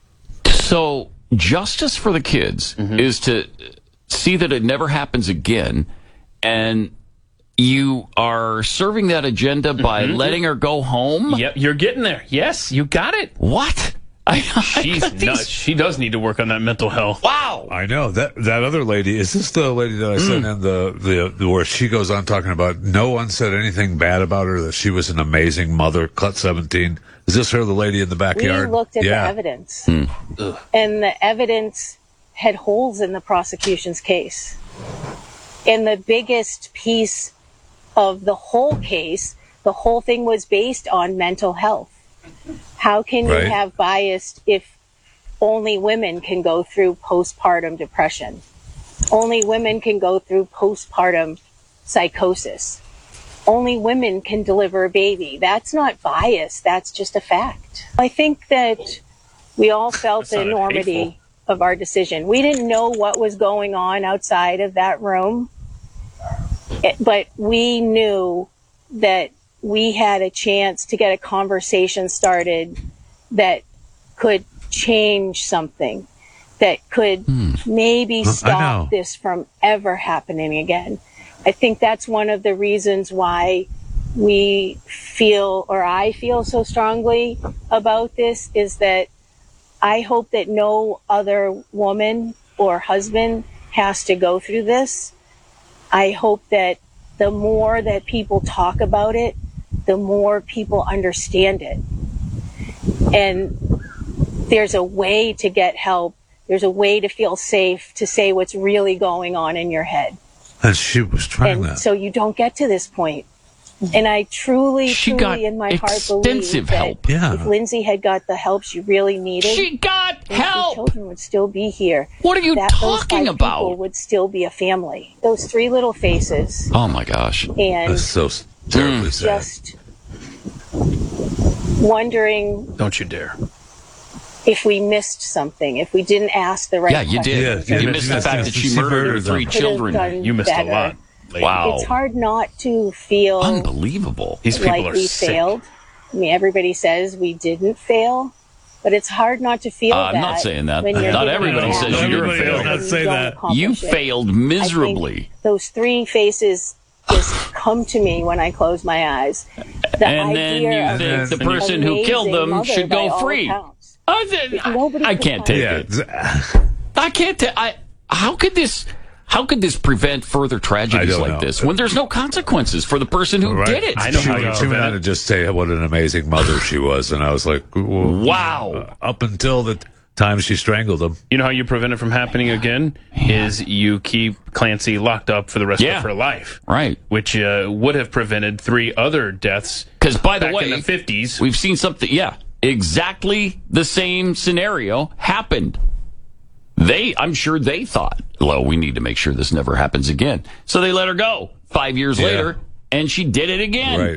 So justice for the kids is to see that it never happens again, and you are serving that agenda by letting her go home? Yep, you're getting there. Yes, you got it. What? She's nuts. She does need to work on that mental health. Wow. I know. That other lady, is this the lady that I sent in the where she goes on talking about no one said anything bad about her, that she was an amazing mother, Cut 17? Is this her, the lady in the backyard? We looked at the evidence, and the evidence had holes in the prosecution's case. And the biggest piece of the whole case, the whole thing was based on mental health. How can you have bias if only women can go through postpartum depression? Only women can go through postpartum psychosis. Only women can deliver a baby. That's not bias. That's just a fact. I think that we all felt the enormity of our decision. We didn't know what was going on outside of that room, but we knew that we had a chance to get a conversation started that could change something, that could maybe stop this from ever happening again. I think that's one of the reasons why we feel, or I feel so strongly about this, is that I hope that no other woman or husband has to go through this. I hope that the more that people talk about it, the more people understand it. And there's a way to get help. There's a way to feel safe to say what's really going on in your head. And she was trying that. So you don't get to this point. And I truly in my heart believe that if Lindsay had got the help she really needed, she got help. Children would still be here. What are you talking those 5 about? People would still be a family. Those 3 little faces. Oh my gosh! And that's so terribly sad. Just wondering. Don't you dare. If we missed something, if we didn't ask the right questions. You did. You missed the fact that she murdered her 3 children. You missed a lot. Wow. It's hard not to feel unbelievable. These people like are we sick. failed. I mean, everybody says we didn't fail, but it's hard not to feel that. I'm not saying that. When you're Not given everybody a says task you're a and failure. you Not say don't that. accomplish You it. failed I think miserably. those 3 faces just come to me when I close my eyes. And then you think the person who killed them should go free. I can't take it. I can't take. How could this prevent further tragedies like this when there's no consequences for the person who did it? I know she went on to just say what an amazing mother she was, and I was like, wow. Up until times she strangled him. You know how you prevent it from happening again? Is you keep Clancy locked up for the rest of her life. Right. Which would have prevented 3 other deaths. Because, by the back way, in the 50s. We've seen something, exactly the same scenario happened. I'm sure they thought, well, we need to make sure this never happens again. So they let her go 5 years later, and she did it again. Right.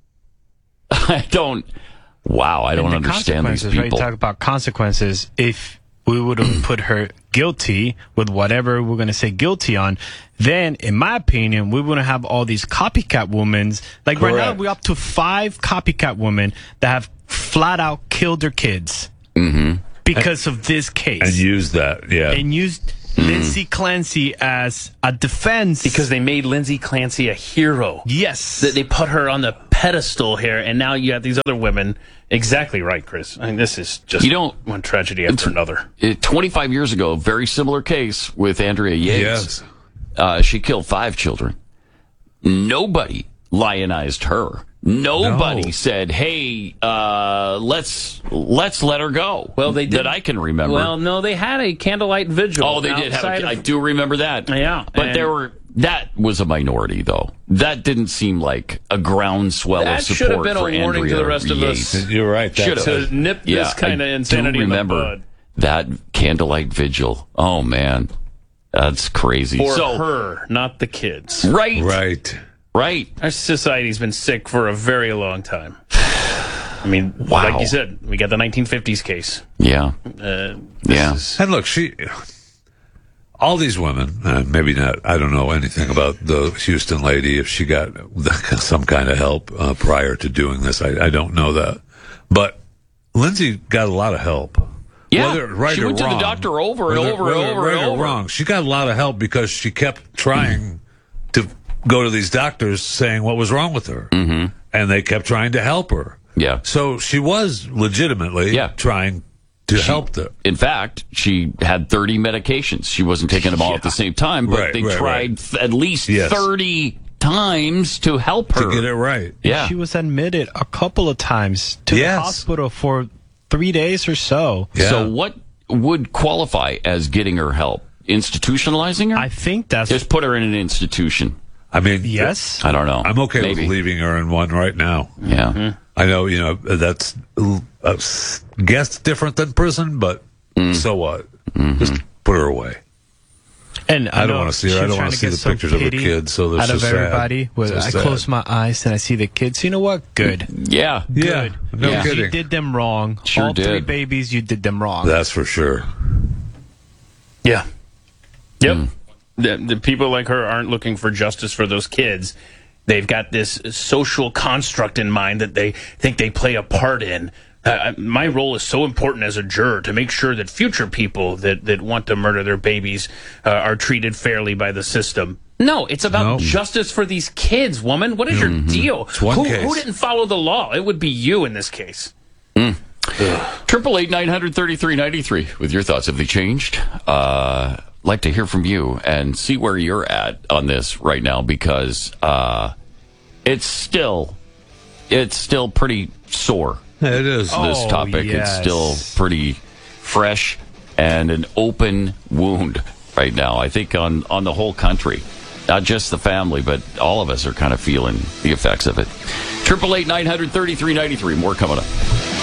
I don't understand these people. Right? Talk about consequences. If we would have put her guilty with whatever we're going to say guilty on, then, in my opinion, we wouldn't have all these copycat women. Like right now, we're up to 5 copycat women that have flat out killed their kids because of this case. And used that, And used Lindsay Clancy as a defense. Because they made Lindsay Clancy a hero. Yes. They put her on the pedestal here, and now you have these other women. Exactly right, Chris. I mean, this is just one tragedy after another. 25 years ago, very similar case with Andrea Yates. Yes. She killed 5 children. Nobody lionized her. Nobody said, "Hey, let's let her go." Well, they did. That I can remember. Well, no, they had a candlelight vigil. Oh, they did have. I do remember that. Yeah, but that was a minority, though. That didn't seem like a groundswell of support for That should have been a warning to the rest of Yates. us. You're right. To nip this kind of insanity in the bud. That candlelight vigil. Oh man, that's crazy. For her, not the kids. Right. Our society's been sick for a very long time. I mean, like you said, we got the 1950s case. Yeah. And look, all these women, maybe not, I don't know anything about the Houston lady, if she got some kind of help prior to doing this. I don't know that. But Lindsay got a lot of help. Yeah, whether she went to the doctor over and over. Wrong. She got a lot of help because she kept trying to go to these doctors saying what was wrong with her. Mm-hmm. And they kept trying to help her. Yeah. So she was legitimately trying to help them. In fact, she had 30 medications. She wasn't taking them all at the same time, but they tried at least 30 times to help her. To get it right. Yeah. She was admitted a couple of times to the hospital for 3 days or so. Yeah. So what would qualify as getting her help? Institutionalizing her? I think that's... Just put her in an institution. I mean... Yes? I don't know. I'm okay with leaving her in one right now. Yeah. Mm-hmm. I know, that's, I guess, different than prison, but so what? Just put her away. And I don't want to see her. I don't want to see the pictures of her kids. So this out is of everybody, I close my eyes and I see the kids. You know what? Good. Yeah. Good. No kidding. You did them wrong. Sure All did. 3 babies, you did them wrong. That's for sure. Yeah. Yep. The people like her aren't looking for justice for those kids. They've got this social construct in mind that they think they play a part in. My role is so important as a juror to make sure that future people that want to murder their babies are treated fairly by the system. No, it's about justice for these kids, woman. What is your deal? It's one case. Who didn't follow the law? It would be you in this case. 888-900-3393 with your thoughts. Have they changed? Like to hear from you and see where you're at on this right now, because it's still pretty sore. It is. This topic. It's still pretty fresh and an open wound right now, I think, on the whole country. Not just the family, but all of us are kind of feeling the effects of it. 888-900-3393. More coming up.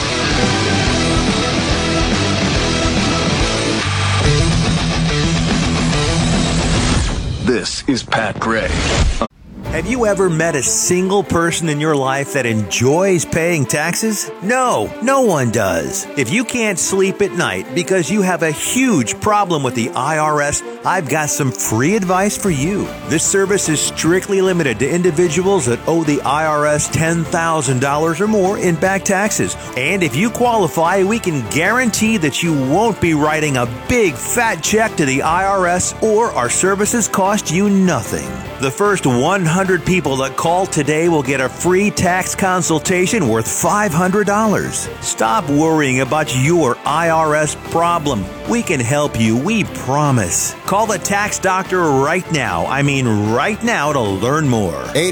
This is Pat Gray. Have you ever met a single person in your life that enjoys paying taxes? No, no one does. If you can't sleep at night because you have a huge problem with the IRS, I've got some free advice for you. This service is strictly limited to individuals that owe the IRS $10,000 or more in back taxes. And if you qualify, we can guarantee that you won't be writing a big fat check to the IRS, or our services cost you nothing. The first 100 people that call today will get a free tax consultation worth $500. Stop worrying about your IRS problem. We can help you, we promise. Call the Tax Doctor right now. I mean right now to learn more.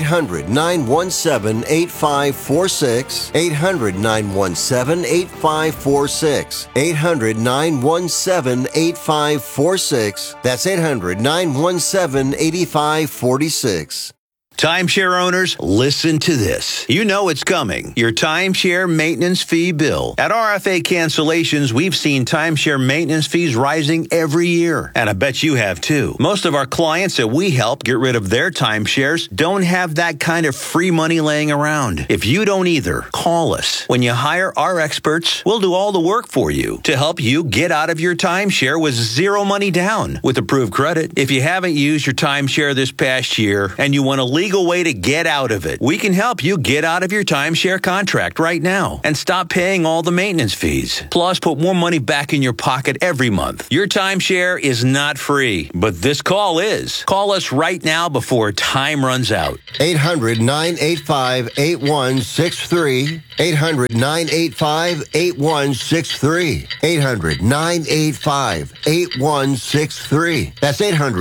800-917-8546. 800-917-8546. 800-917-8546. That's 800-917-8546. Timeshare owners, listen to this. You know it's coming. Your timeshare maintenance fee bill. At RFA Cancellations, we've seen timeshare maintenance fees rising every year. And I bet you have too. Most of our clients that we help get rid of their timeshares don't have that kind of free money laying around. If you don't either, call us. When you hire our experts, we'll do all the work for you to help you get out of your timeshare with zero money down with approved credit. If you haven't used your timeshare this past year and you want to legal way to get out of it, we can help you get out of your timeshare contract right now and stop paying all the maintenance fees. Plus, put more money back in your pocket every month. Your timeshare is not free, but this call is. Call us right now before time runs out. 800-985-8163. 800-985-8163. 800-985-8163. That's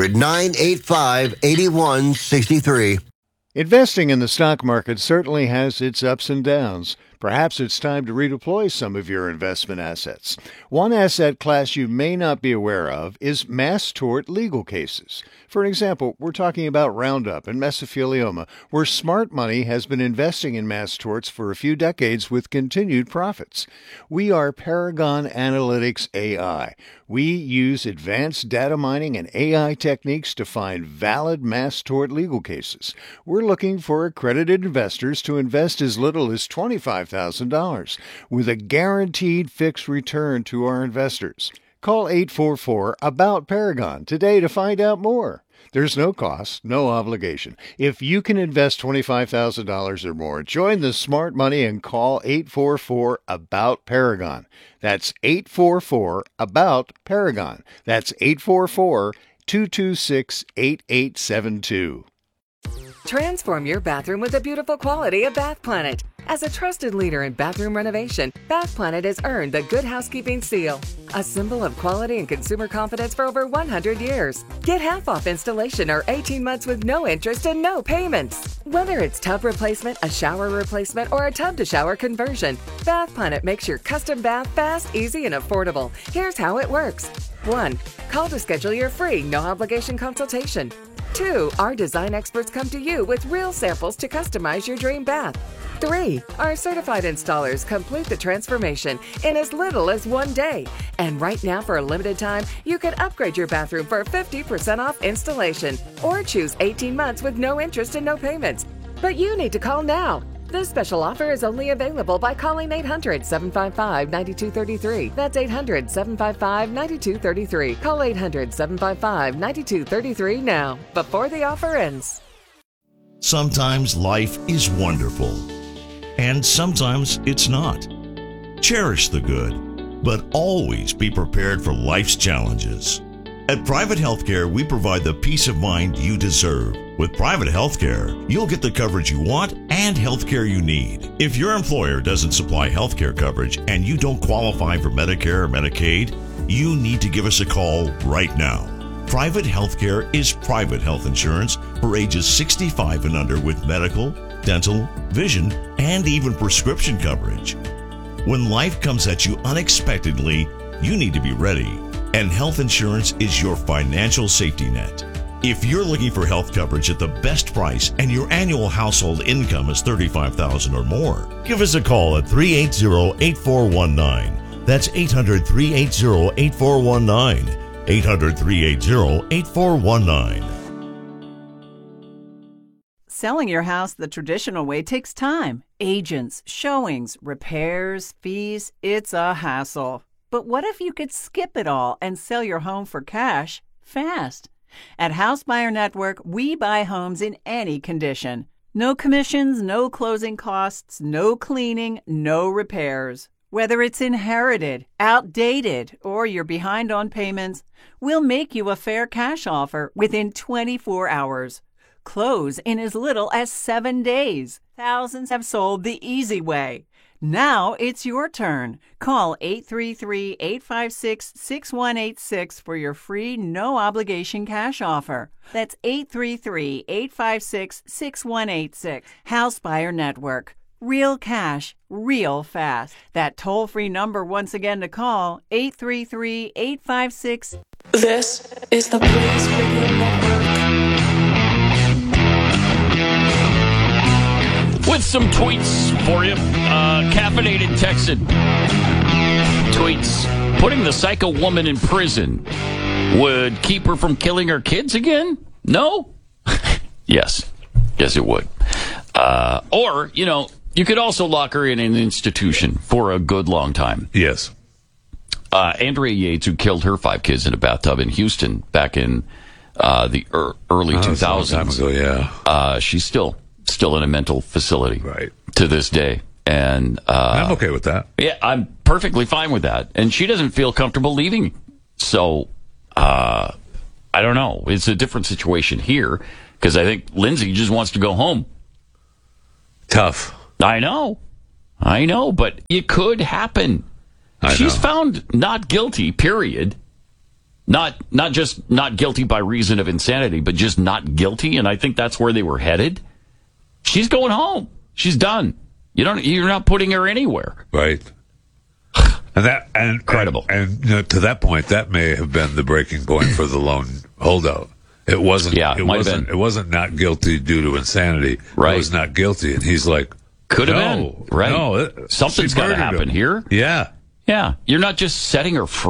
800-985-8163. Investing in the stock market certainly has its ups and downs. Perhaps it's time to redeploy some of your investment assets. One asset class you may not be aware of is mass tort legal cases. For example, we're talking about Roundup and mesothelioma, where smart money has been investing in mass torts for a few decades with continued profits. We are Paragon Analytics AI. We use advanced data mining and AI techniques to find valid mass tort legal cases. We're looking for accredited investors to invest as little as $25,000 with a guaranteed fixed return to our investors. Call 844-ABOUT-PARAGON today to find out more. There's no cost, no obligation. If you can invest $25,000 or more, join the smart money and call 844-ABOUT-PARAGON. That's 844-ABOUT-PARAGON. That's 844-226-8872. Transform your bathroom with the beautiful quality of Bath Planet. As a trusted leader in bathroom renovation, Bath Planet has earned the Good Housekeeping Seal, a symbol of quality and consumer confidence for over 100 years. Get half off installation or 18 months with no interest and no payments. Whether it's tub replacement, a shower replacement, or a tub-to-shower conversion, Bath Planet makes your custom bath fast, easy, and affordable. Here's how it works. 1. Call to schedule your free, no-obligation consultation. 2. Our design experts come to you with real samples to customize your dream bath. 3. Our certified installers complete the transformation in as little as 1 day. And right now, for a limited time, you can upgrade your bathroom for 50% off installation or choose 18 months with no interest and no payments. But you need to call now. This special offer is only available by calling 800-755-9233. That's 800-755-9233. Call 800-755-9233 now, before the offer ends. Sometimes life is wonderful, and sometimes it's not. Cherish the good, but always be prepared for life's challenges. At Private Healthcare, we provide the peace of mind you deserve. With Private Healthcare, you'll get the coverage you want and healthcare you need. If your employer doesn't supply healthcare coverage and you don't qualify for Medicare or Medicaid, you need to give us a call right now. Private Healthcare is private health insurance for ages 65 and under with medical, dental, vision, and even prescription coverage. When life comes at you unexpectedly, you need to be ready, and health insurance is your financial safety net. If you're looking for health coverage at the best price and your annual household income is $35,000 or more, give us a call at 380-8419. That's 800-380-8419. 800-380-8419. Selling your house the traditional way takes time. Agents, showings, repairs, fees. It's a hassle. But what if you could skip it all and sell your home for cash fast? At House Buyer Network, we buy homes in any condition. No commissions, no closing costs, no cleaning, no repairs. Whether it's inherited, outdated, or you're behind on payments, we'll make you a fair cash offer within 24 hours. Close in as little as 7 days. Thousands have sold the easy way. Now it's your turn. Call 833-856-6186 for your free no-obligation cash offer. That's 833-856-6186. House Buyer Network. Real cash, real fast. That toll-free number once again to call, 833-856. This is the Blaze Radio Network. With some tweets for you. Caffeinated Texan tweets, putting the psycho woman in prison would keep her from killing her kids again? No? Yes. Yes, it would. Or, you could also lock her in an institution for a good long time. Yes. Andrea Yates, who killed her 5 kids in a bathtub in Houston back in the early 2000s. A long time ago, yeah. She's still in a mental facility to this day. And I'm okay with that. Yeah, I'm perfectly fine with that. And she doesn't feel comfortable leaving. So, I don't know. It's a different situation here because I think Lindsay just wants to go home. Tough. I know, but it could happen. She's found not guilty, period. Not just not guilty by reason of insanity, but just not guilty. And I think that's where they were headed. She's going home. She's done. You're not putting her anywhere. Right. And incredible. And to that point, that may have been the breaking point for the lone holdout. It wasn't. Yeah, it wasn't. It wasn't not guilty due to insanity. Right. It was not guilty, and he's like, could have been. Right. No, something's got to happen here. Yeah. Yeah. You're not just setting her free.